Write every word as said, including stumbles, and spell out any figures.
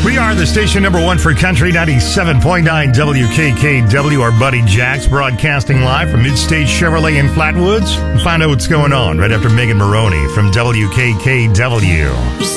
We are the station number one for country, ninety-seven point nine W K K W. Our buddy Jack's broadcasting live from Midstage Chevrolet in Flatwoods. We'll find out what's going on right after Megan Maroney from W K K W.